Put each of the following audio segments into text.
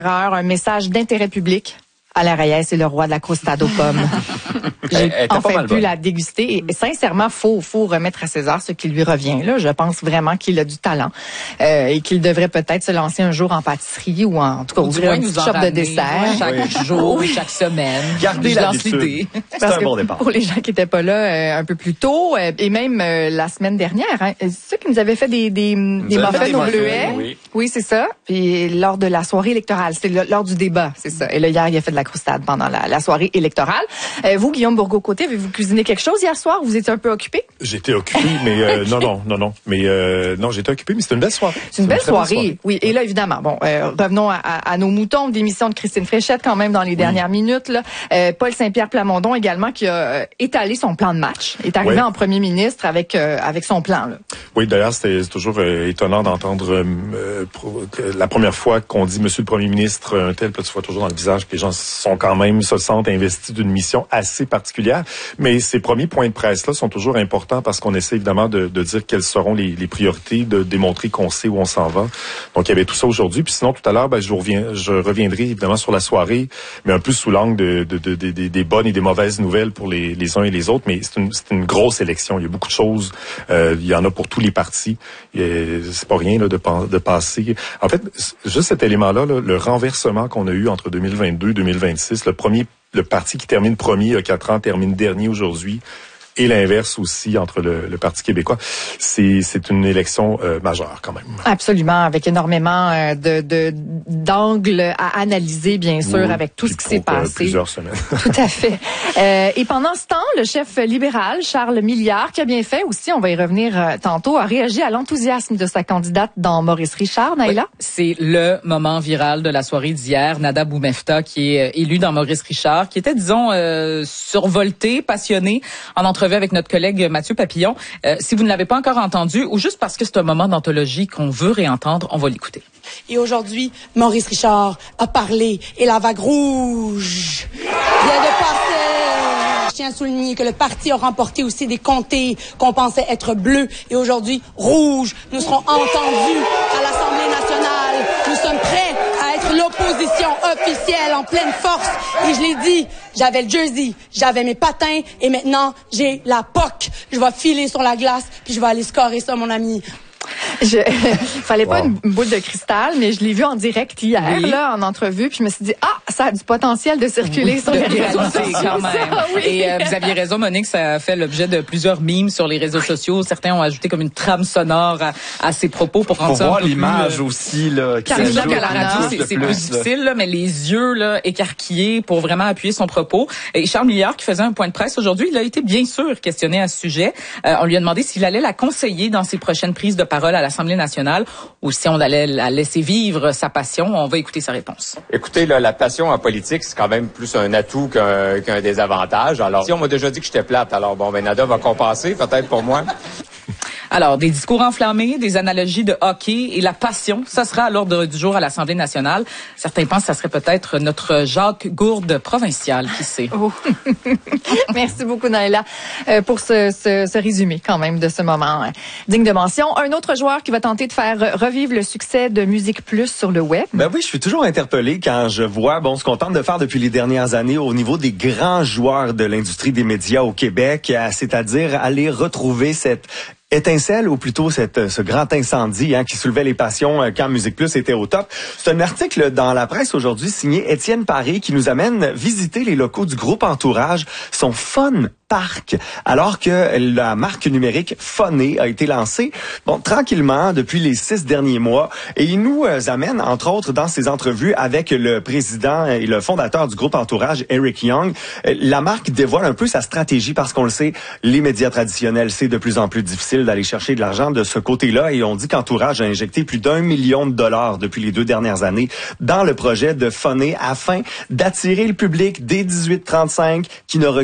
Un message d'intérêt public. Alain Reyes est le roi de la croustade aux pommes. J'ai enfin pu la déguster et sincèrement, faut remettre à César ce qui lui revient. Là, je pense vraiment qu'il a du talent et qu'il devrait peut-être se lancer un jour en pâtisserie ou en tout cas ouvrir une shop de dessert chaque jour et chaque semaine. Gardez l'habitude. C'est un bon départ. Pour les gens qui étaient pas là un peu plus tôt et même la semaine dernière, hein, c'est ça qui nous avait fait des muffins au bleuet. Oui, c'est ça. Puis lors de la soirée électorale, c'était lors du débat, c'est ça. Et là hier, il a fait de la croustade pendant la soirée électorale. Vous, Guillaume Bourgault-Côté, avez-vous cuisiné quelque chose hier soir? Vous étiez un peu occupé? J'étais occupé, mais non. Mais non, j'étais occupé, mais c'était une belle soirée. C'est une belle soirée, oui. Et là, évidemment, bon, revenons à nos moutons. Démission de Christine Fréchette quand même dans les dernières minutes. Là. Paul Saint-Pierre Plamondon également qui a étalé son plan de match. Il est arrivé en premier ministre avec son plan. Là. Oui, d'ailleurs, c'est toujours étonnant d'entendre la première fois qu'on dit Monsieur le Premier ministre, un tel, puis tu vois toujours dans le visage que les gens sont quand même, se sentent investis d'une mission assez particulière. Mais ces premiers points de presse-là sont toujours importants parce qu'on essaie évidemment de dire quelles seront les priorités, de démontrer qu'on sait où on s'en va. Donc, il y avait tout ça aujourd'hui. Puis sinon, tout à l'heure, je reviendrai évidemment sur la soirée, mais un peu sous l'angle des bonnes et des mauvaises nouvelles pour les uns et les autres. Mais c'est une grosse élection. Il y a beaucoup de choses. Il y en a pour tous les partis. C'est pas rien là, de passer. En fait, juste cet élément-là, le renversement qu'on a eu entre 2022 et 2026, le parti qui termine premier il y a 4 ans termine dernier aujourd'hui. Et l'inverse aussi entre le Parti québécois. C'est une élection majeure quand même. Absolument, avec énormément d'angles à analyser, bien sûr, avec tout ce qui s'est passé. Plusieurs semaines. Tout à fait. Et pendant ce temps, le chef libéral, Charles Milliard, qui a bien fait aussi, on va y revenir tantôt, a réagi à l'enthousiasme de sa candidate dans Maurice Richard. Naïla? Oui, c'est le moment viral de la soirée d'hier. Nada Boumefta, qui est élue dans Maurice Richard, qui était, disons, survoltée, passionnée, en entrevue avec notre collègue Mathieu Papillon. Si vous ne l'avez pas encore entendu, ou juste parce que c'est un moment d'anthologie qu'on veut réentendre, on va l'écouter. Et aujourd'hui, Maurice Richard a parlé et la vague rouge vient de passer. Je tiens à souligner que le parti a remporté aussi des comtés qu'on pensait être bleus et aujourd'hui rouges. Nous serons entendus à l'Assemblée nationale. Nous sommes prêts à être l'opposition officielle en pleine force. Et je l'ai dit, j'avais le jersey, j'avais mes patins et maintenant j'ai la POC. Je vais filer sur la glace puis je vais aller scorer ça, mon ami. Fallait pas une boule de cristal, mais je l'ai vu en direct hier, là, en entrevue, puis je me suis dit, ça a du potentiel de circuler sur les réseaux sociaux. Quand même. Oui. Et vous aviez raison, Monique, ça a fait l'objet de plusieurs memes sur les réseaux sociaux. Certains ont ajouté comme une trame sonore à ses propos pour rendre ça voir un peu l'image plus, aussi, là. J'avoue qu'à la radio, c'est plus difficile, là, mais les yeux, là, écarquillés pour vraiment appuyer son propos. Et Charles Milliard, qui faisait un point de presse aujourd'hui, il a été bien sûr questionné à ce sujet. On lui a demandé s'il allait la conseiller dans ses prochaines prises de parole à l'Assemblée nationale ou si on allait la laisser vivre sa passion. On va écouter sa réponse. Écoutez, là, la passion en politique, c'est quand même plus un atout qu'un désavantage. Alors, si on m'a déjà dit que j'étais plate, alors Nada va compenser, peut-être pour moi. Alors, des discours enflammés, des analogies de hockey et la passion, ça sera à l'ordre du jour à l'Assemblée nationale. Certains pensent que ça serait peut-être notre Jacques Gourde provincial, qui sait. Oh. Merci beaucoup, Naïla, pour ce résumé quand même de ce moment digne de mention. Un autre joueur qui va tenter de faire revivre le succès de Musique Plus sur le web. Ben oui, je suis toujours interpellé quand je vois ce qu'on tente de faire depuis les dernières années au niveau des grands joueurs de l'industrie des médias au Québec, c'est-à-dire aller retrouver cette étincelle ou plutôt ce grand incendie qui soulevait les passions quand Musique Plus était au top. C'est un article dans la presse aujourd'hui signé Étienne Paré qui nous amène visiter les locaux du groupe Entourage, son Fun Park, alors que la marque numérique Phoné a été lancée tranquillement depuis les 6 derniers mois et il nous amène entre autres dans ses entrevues avec le président et le fondateur du groupe Entourage, Eric Young. La marque dévoile un peu sa stratégie parce qu'on le sait, les médias traditionnels, c'est de plus en plus difficile d'aller chercher de l'argent de ce côté-là et on dit qu'Entourage a injecté plus d'1 million de dollars depuis les 2 dernières années dans le projet de Phoné afin d'attirer le public des 18-35 qui ne regardent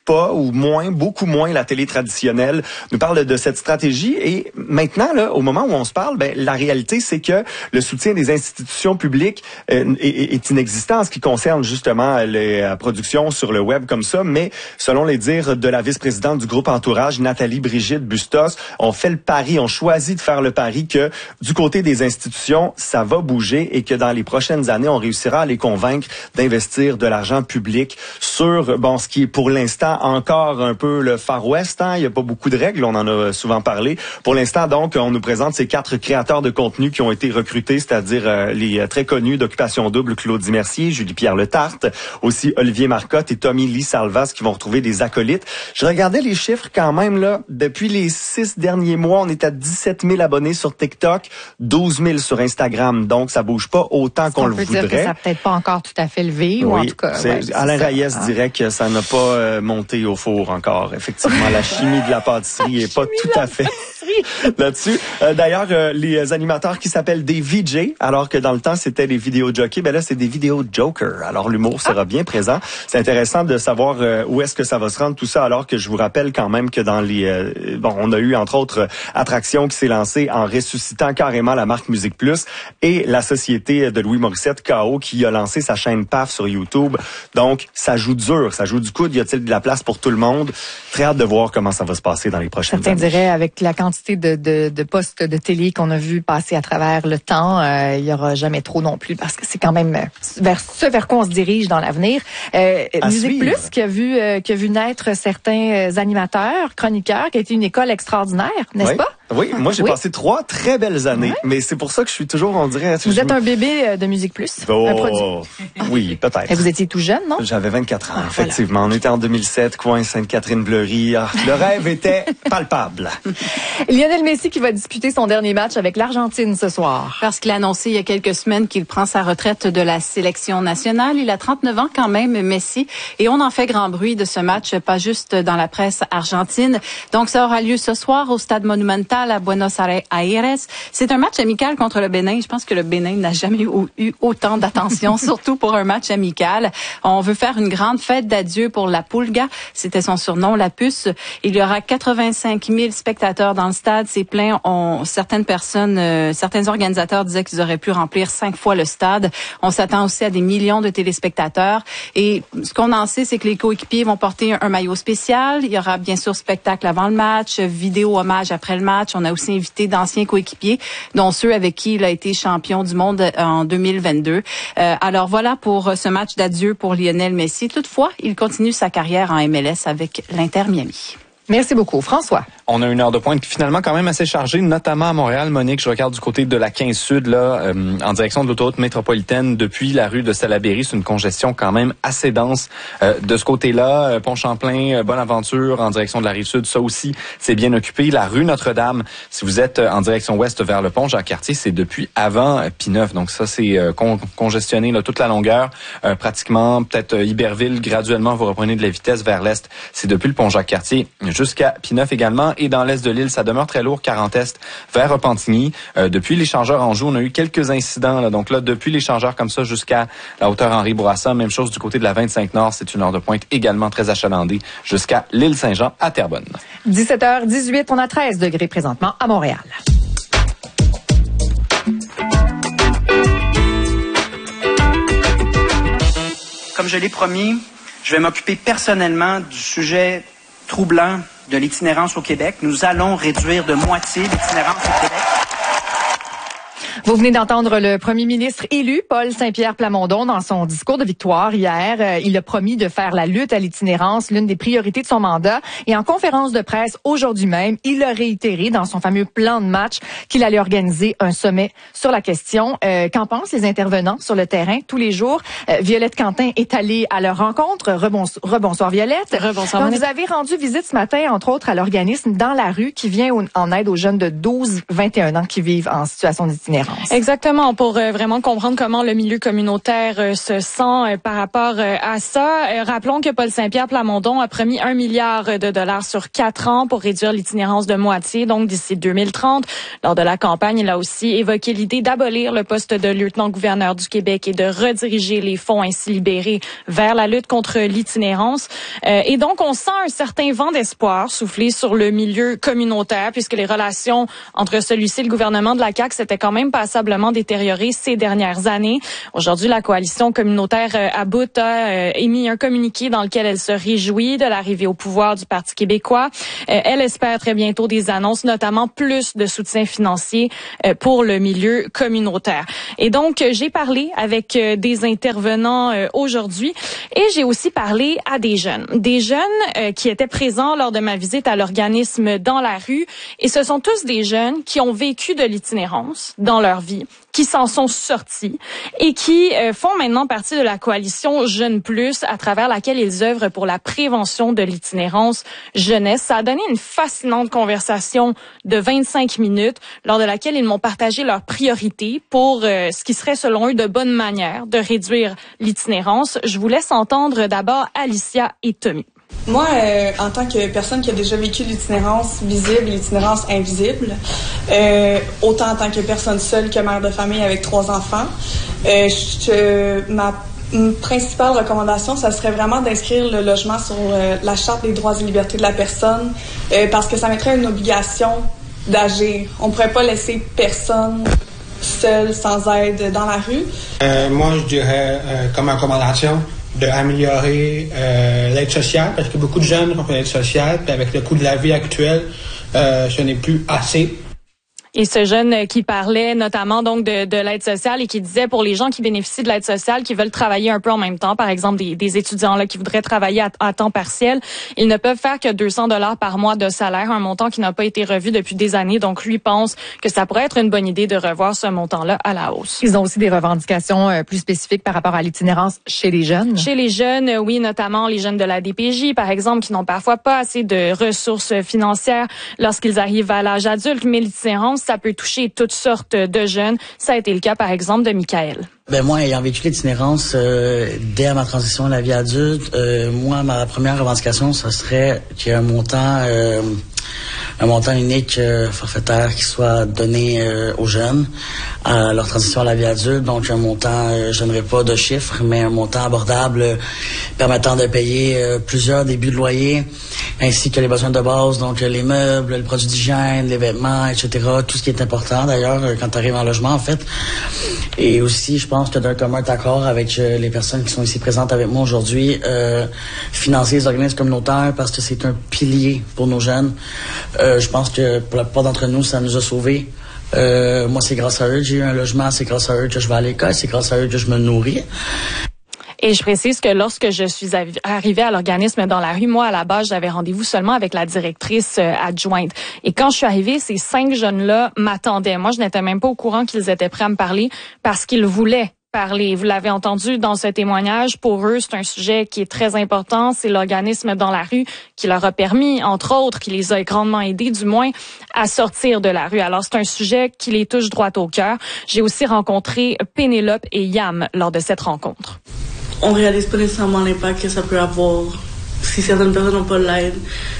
pas ou beaucoup moins la télé traditionnelle, nous parle de cette stratégie. Et maintenant, là, au moment où on se parle, la réalité, c'est que le soutien des institutions publiques est inexistant en ce qui concerne justement les productions sur le web comme ça. Mais selon les dires de la vice-présidente du groupe Entourage, Nathalie Brigitte Bustos, on fait le pari, on choisit de faire le pari que du côté des institutions, ça va bouger et que dans les prochaines années, on réussira à les convaincre d'investir de l'argent public sur ce qui est pour l'instant encore un peu le Far West. Il n'y a pas beaucoup de règles, on en a souvent parlé. Pour l'instant, donc, on nous présente ces 4 créateurs de contenu qui ont été recrutés, c'est-à-dire les très connus d'Occupation Double, Claudie Mercier, Julie-Pierre Letarte, aussi Olivier Marcotte et Tommy Lee Salvas qui vont retrouver des acolytes. Je regardais les chiffres quand même, là. Depuis les 6 derniers mois, on est à 17 000 abonnés sur TikTok, 12 000 sur Instagram. Donc, ça bouge pas autant qu'on le voudrait. On peut dire que ça n'a peut-être pas encore tout à fait levé, ou en tout cas... Alain Reyes dirait que ça n'a pas monté au four encore. Effectivement, la chimie de la pâtisserie est pas tout à fait là-dessus. D'ailleurs, les animateurs qui s'appellent des VJ, alors que dans le temps, c'était des vidéos jockeys, là, c'est des vidéos jokers. Alors, l'humour sera bien présent. C'est intéressant de savoir où est-ce que ça va se rendre, tout ça, alors que je vous rappelle quand même que dans les... on a eu, entre autres, Attraction qui s'est lancée en ressuscitant carrément la marque Musique Plus et la société de Louis Morissette, KO, qui a lancé sa chaîne PAF sur YouTube. Donc, ça joue dur, ça joue du coude. Y a-t-il de la place pour tout le monde? Très hâte de voir comment ça va se passer dans les prochaines années. Certains diraient, avec la quantité de postes de télé qu'on a vu passer à travers le temps, il y aura jamais trop non plus, parce que c'est quand même vers quoi on se dirige dans l'avenir. Musique Plus qui a vu naître certains animateurs, chroniqueurs, qui a été une école extraordinaire, n'est-ce pas? Oui, moi j'ai passé 3 très belles années, mais c'est pour ça que je suis toujours, on dirait... Vous êtes un bébé de Musique Plus? Un produit. Oui, peut-être. Et vous étiez tout jeune, non? J'avais 24 ans, effectivement. Voilà. On était en 2007, coin Sainte-Catherine-Bleury. Le rêve était palpable. Lionel Messi qui va disputer son dernier match avec l'Argentine ce soir. Parce qu'il a annoncé il y a quelques semaines qu'il prend sa retraite de la sélection nationale. Il a 39 ans quand même, Messi. Et on en fait grand bruit de ce match, pas juste dans la presse argentine. Donc ça aura lieu ce soir au Stade Monumental à Buenos Aires. C'est un match amical contre le Bénin. Je pense que le Bénin n'a jamais eu autant d'attention, surtout pour un match amical. On veut faire une grande fête d'adieu pour la Pulga. C'était son surnom, la puce. Il y aura 85 000 spectateurs dans le stade. C'est plein. Certaines personnes, certains organisateurs disaient qu'ils auraient pu remplir 5 fois le stade. On s'attend aussi à des millions de téléspectateurs. Et ce qu'on en sait, c'est que les coéquipiers vont porter un maillot spécial. Il y aura bien sûr spectacle avant le match, vidéo hommage après le match. On a aussi invité d'anciens coéquipiers, dont ceux avec qui il a été champion du monde en 2022. Alors voilà pour ce match d'adieu pour Lionel Messi. Toutefois, il continue sa carrière en MLS avec l'Inter Miami. Merci beaucoup. François. On a une heure de pointe finalement quand même assez chargée, notamment à Montréal. Monique, je regarde du côté de la 15 Sud, là, en direction de l'autoroute métropolitaine, depuis la rue de Salaberry. C'est une congestion quand même assez dense. De ce côté-là, Pont-Champlain, Bonaventure, en direction de la Rive-Sud, ça aussi, c'est bien occupé. La rue Notre-Dame, si vous êtes en direction ouest vers le pont Jacques-Cartier, c'est depuis avant Pie-Neuf. Donc ça, c'est congestionné là, toute la longueur. Pratiquement, peut-être Iberville, graduellement, vous reprenez de la vitesse vers l'est. C'est depuis le pont Jacques-Cartier jusqu'à Pie-Neuf également. Et dans l'est de l'île, ça demeure très lourd, 40 Est vers Repentigny. Depuis l'échangeur Anjou, on a eu quelques incidents. Là. Donc là, depuis l'échangeur comme ça jusqu'à la hauteur Henri Bourassa, même chose du côté de la 25 Nord, c'est une heure de pointe également très achalandée jusqu'à l'île Saint-Jean à Terrebonne. 17h18, on a 13 degrés présentement à Montréal. Comme je l'ai promis, je vais m'occuper personnellement du sujet troublant de l'itinérance au Québec. Nous allons réduire de moitié l'itinérance au Québec. Vous venez d'entendre le premier ministre élu, Paul Saint-Pierre Plamondon, dans son discours de victoire hier. Il a promis de faire la lutte à l'itinérance l'une des priorités de son mandat. Et en conférence de presse aujourd'hui même, il a réitéré dans son fameux plan de match qu'il allait organiser un sommet sur la question. Qu'en pensent les intervenants sur le terrain tous les jours? Violette Quentin est allée à leur rencontre. Rebonsoir Violette. Rebonsoir. Donc, vous avez rendu visite ce matin, entre autres, à l'organisme Dans la rue qui vient en aide aux jeunes de 12-21 ans qui vivent en situation d'itinérance. l'itinérance. Exactement, pour vraiment comprendre comment le milieu communautaire se sent par rapport à ça. Rappelons que Paul Saint-Pierre Plamondon a promis 1 milliard de dollars sur 4 ans pour réduire l'itinérance de moitié, donc d'ici 2030. Lors de la campagne, il a aussi évoqué l'idée d'abolir le poste de lieutenant-gouverneur du Québec et de rediriger les fonds ainsi libérés vers la lutte contre l'itinérance. Et donc, on sent un certain vent d'espoir souffler sur le milieu communautaire, puisque les relations entre celui-ci et le gouvernement de la CAQ s'étaient quand même passablement détériorées ces dernières années. Aujourd'hui, la coalition communautaire à bout a émis un communiqué dans lequel elle se réjouit de l'arrivée au pouvoir du Parti québécois. Elle espère très bientôt des annonces, notamment plus de soutien financier pour le milieu communautaire. Et donc, j'ai parlé avec des intervenants aujourd'hui et j'ai aussi parlé à des jeunes qui étaient présents lors de ma visite à l'organisme Dans la rue. Et ce sont tous des jeunes qui ont vécu de l'itinérance dans leur vie, qui s'en sont sortis et qui font maintenant partie de la coalition Jeunes Plus, à travers laquelle ils œuvrent pour la prévention de l'itinérance jeunesse. Ça a donné une fascinante conversation de 25 minutes, lors de laquelle ils m'ont partagé leurs priorités pour ce qui serait selon eux de bonnes manières de réduire l'itinérance. Je vous laisse entendre d'abord Alicia et Tommy. Moi, en tant que personne qui a déjà vécu l'itinérance visible, l'itinérance invisible, autant en tant que personne seule que mère de famille avec 3 enfants, ma principale recommandation, ça serait vraiment d'inscrire le logement sur la Charte des droits et libertés de la personne, parce que ça mettrait une obligation d'agir. On ne pourrait pas laisser personne seul, sans aide, dans la rue. Moi, je dirais comme recommandation d'améliorer l'aide sociale, parce que beaucoup de jeunes ont fait l'aide sociale, puis avec le coût de la vie actuel, ce n'est plus assez. Et ce jeune qui parlait notamment donc de l'aide sociale et qui disait pour les gens qui bénéficient de l'aide sociale, qui veulent travailler un peu en même temps, par exemple des étudiants là qui voudraient travailler à temps partiel, ils ne peuvent faire que 200 $ par mois de salaire, un montant qui n'a pas été revu depuis des années. Donc lui pense que ça pourrait être une bonne idée de revoir ce montant-là à la hausse. Ils ont aussi des revendications plus spécifiques par rapport à l'itinérance chez les jeunes. Chez les jeunes, oui, notamment les jeunes de la DPJ, par exemple, qui n'ont parfois pas assez de ressources financières lorsqu'ils arrivent à l'âge adulte. Mais l'itinérance, ça peut toucher toutes sortes de jeunes. Ça a été le cas, par exemple, de Michael. Moi, ayant vécu l'itinérance dès ma transition à la vie adulte, ma première revendication, ce serait qu'il y ait un montant unique forfaitaire qui soit donné aux jeunes à leur transition à la vie adulte. Donc, un montant, je n'aimerais pas de chiffres, mais un montant abordable permettant de payer plusieurs débuts de loyer, ainsi que les besoins de base, donc les meubles, les produits d'hygiène, les vêtements, etc. Tout ce qui est important, d'ailleurs, quand tu arrives en logement, en fait. Et aussi, je pense que d'un commun accord avec les personnes qui sont ici présentes avec moi aujourd'hui, financer les organismes communautaires parce que c'est un pilier pour nos jeunes. Je pense que pour la plupart d'entre nous, ça nous a sauvés. Moi, c'est grâce à eux que j'ai eu un logement, c'est grâce à eux que je vais à l'école, c'est grâce à eux que je me nourris. Et je précise que lorsque je suis arrivée à l'organisme Dans la rue, moi, à la base, j'avais rendez-vous seulement avec la directrice adjointe. Et quand je suis arrivée, ces 5 jeunes-là m'attendaient. Moi, je n'étais même pas au courant qu'ils étaient prêts à me parler parce qu'ils voulaient parler. Vous l'avez entendu dans ce témoignage. Pour eux, c'est un sujet qui est très important. C'est l'organisme Dans la rue qui leur a permis, entre autres, qui les a grandement aidés, du moins, à sortir de la rue. Alors, c'est un sujet qui les touche droit au cœur. J'ai aussi rencontré Pénélope et Yam lors de cette rencontre. On réalise pas nécessairement l'impact que ça peut avoir si certaines personnes n'ont pas l'aide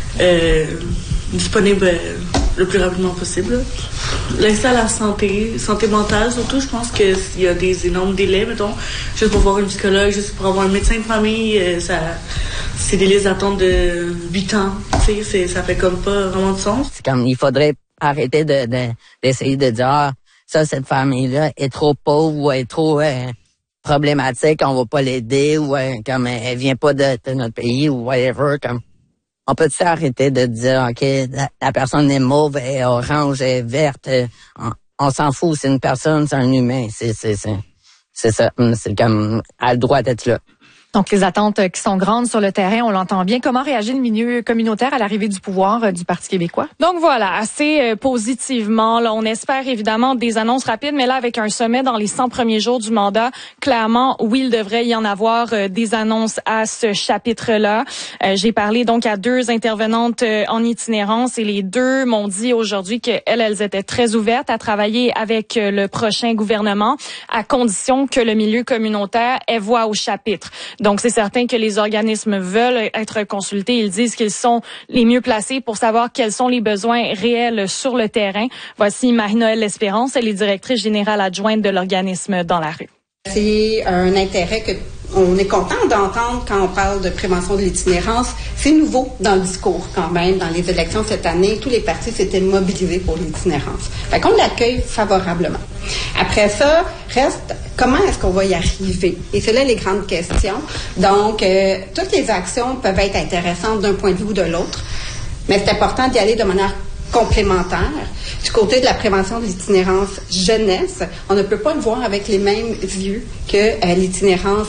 disponible le plus rapidement possible. L'accès à la santé mentale, surtout, je pense qu'il y a des énormes délais, mettons, juste pour voir une psychologue, juste pour avoir un médecin de famille, c'est des listes d'attente de 8 ans, tu sais, ça fait comme pas vraiment de sens. C'est comme, il faudrait arrêter d'essayer de dire, cette famille-là est trop pauvre ou est trop problématique, on va pas l'aider, ou comme elle vient pas de notre pays ou whatever, comme on peut arrêter de dire OK, la personne est mauve, elle est orange, elle est verte, on s'en fout, c'est une personne, c'est un humain, c'est ça, c'est comme elle a le droit d'être là. Donc, les attentes qui sont grandes sur le terrain, on l'entend bien. Comment réagit le milieu communautaire à l'arrivée du pouvoir du Parti québécois? Donc voilà, assez positivement. Là, on espère évidemment des annonces rapides, mais là, avec un sommet dans les 100 premiers jours du mandat, clairement, oui, il devrait y en avoir des annonces à ce chapitre-là. J'ai parlé donc à 2 intervenantes en itinérance et les 2 m'ont dit aujourd'hui qu'elles étaient très ouvertes à travailler avec le prochain gouvernement à condition que le milieu communautaire ait voix au chapitre. Donc, c'est certain que les organismes veulent être consultés. Ils disent qu'ils sont les mieux placés pour savoir quels sont les besoins réels sur le terrain. Voici Marie-Noëlle L'Espérance, elle est directrice générale adjointe de l'organisme Dans la rue. C'est un intérêt que on est content d'entendre quand on parle de prévention de l'itinérance. C'est nouveau dans le discours quand même. Dans les élections cette année, tous les partis s'étaient mobilisés pour l'itinérance. Fait qu'on l'accueille favorablement. Après ça, reste comment est-ce qu'on va y arriver? Et c'est là les grandes questions. Donc, toutes les actions peuvent être intéressantes d'un point de vue ou de l'autre, mais c'est important d'y aller de manière complémentaire. Du côté de la prévention de l'itinérance jeunesse, on ne peut pas le voir avec les mêmes yeux que l'itinérance